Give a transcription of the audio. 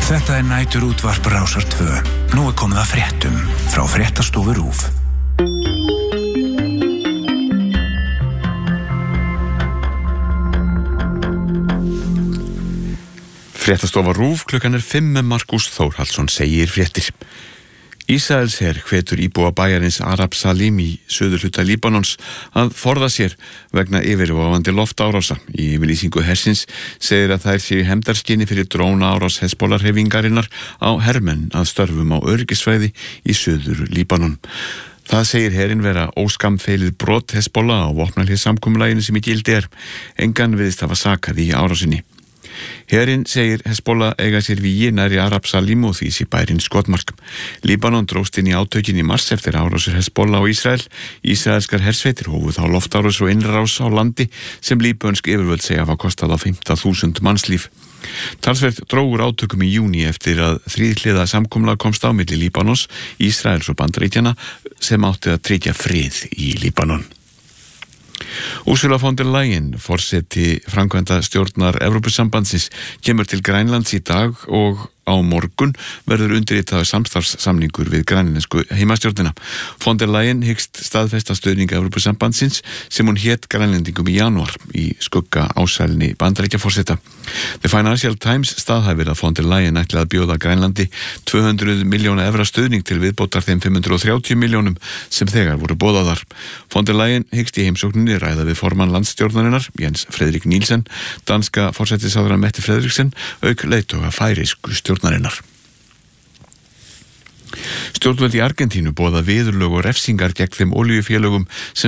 Þetta nætur útvarp Rásar 2. Nú komið að fréttum frá fréttastofu RÚV. Fréttastofa RÚV, klukkan 5 Markus Þórhallsson segir fréttir. Ísraels her hvetur íbúa bæjarins Arab Salim í suðurhluta Líbanons að forða sér vegna yfirvofandi loftárása. Í yfirlýsingu hersins segir að þær séu hefndarskyni fyrir drónaárás Hezbollah-hreyfingarinnar á hermenn að störfum á öryggisvæði í suður Líbanon. Það segir herinn vera óskammfeilið brot Hezbollah á vopnahléssamkomulaginu sem í gildi engan virðist hafa sakað í árásinni. Herinn segir Hezbollah eiga sér vígi nærri Arab Salim og því sé bærinn skotmark. Líbanon dróst inn í átökin í mars eftir árásir Hezbollah og Ísrael. Ísraelskar hersveitir hófu þá loftárás og innrás á landi sem líbönsk yfirvöld segja hafa kostað á 15.000 mannslíf. Talsvert drógur átökum í júní eftir að þríhliða samkomulag komst á milli Líbanons, Ísraels og Bandaríkjanna sem átti að tryggja frið í Líbanon. Ursula von der Leyen, forseti framkvæmda stjórnar Evrópusambandsins, kemur til Grænlands í dag og á morgun verður undirritaður samstarfssamningur við grænlensku heimastjórnina. Von der Leyen hyggst staðfesta stuðning Evrópusambandsins sem hún hét grænlendingum í janúar í skugga ásælni Bandaríkjaforseta. The Financial Times staðhæfir að von der Leyen ætli að bjóða Grænlandi 200 milljóna evra stuðning til viðbótar þeim 530 milljónum sem þegar voru boðaðar. Von der Leyen hyggst í heimsókninni ræða við formann landsstjórnarinnar, Jens Frederik Nielsen, danska forsætisráðherra Mette Frederiksen, auk leiðtoga færeysku stjórnarinnar. Stjórnvöld í Argentínu boða viðurlög og refsingar gegn þeim olíufélögum sem